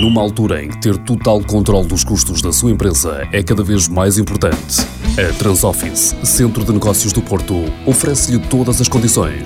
Numa altura em que ter total controle dos custos da sua empresa é cada vez mais importante, a Transoffice, Centro de Negócios do Porto, oferece-lhe todas as condições